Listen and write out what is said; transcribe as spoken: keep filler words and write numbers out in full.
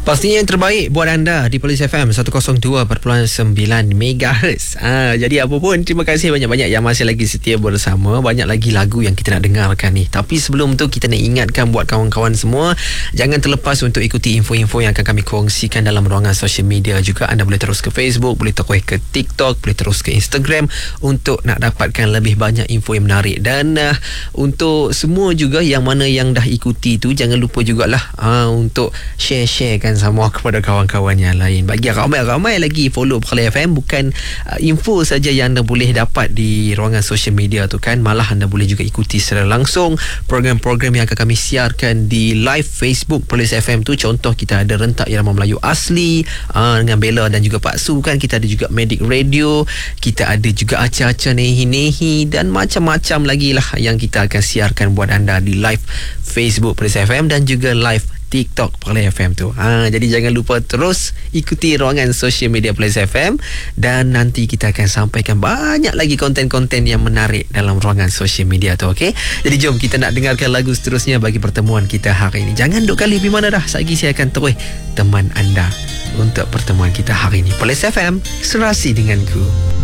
Pastinya yang terbaik buat anda di Police F M seratus dua perpuluhan sembilan megahertz. Ah, jadi apa pun, terima kasih banyak-banyak yang masih lagi setia bersama. Banyak lagi lagu yang kita nak dengarkan ni. Tapi sebelum tu kita nak ingatkan buat kawan-kawan semua, jangan terlepas untuk ikuti info-info yang akan kami kongsikan dalam ruangan social media juga. Anda boleh terus ke Facebook, boleh terus ke TikTok, boleh terus ke Instagram untuk nak dapatkan lebih banyak info yang menarik. Dan uh, untuk semua juga yang mana yang dah ikuti tu, jangan lupa jugalah uh, untuk share-sharekan sama kepada kawan-kawan yang lain. Bagi ramai-ramai lagi follow Police F M. Bukan uh, info saja yang anda boleh dapat di ruangan social media tu kan, malah anda boleh juga ikuti secara langsung program-program yang akan kami siarkan di live Facebook Police F M tu. Contoh, kita ada Rentak Irama Melayu Asli uh, dengan Bella dan juga Pak Su kan. Kita ada juga Medic Radio, kita ada juga Acah-Acah Nehi-Nehi dan macam-macam lagi lah yang kita akan siarkan buat anda di live Facebook Police F M dan juga live TikTok Police F M tu. Ha, jadi jangan lupa terus ikuti ruangan social media Police F M, dan nanti kita akan sampaikan banyak lagi konten-konten yang menarik dalam ruangan social media tu, okey? Jadi jom kita nak dengarkan lagu seterusnya bagi pertemuan kita hari ini. Jangan duk kali pergi mana dah. Sekejap saya akan terus teman anda untuk pertemuan kita hari ini. Police F M, serasi denganku.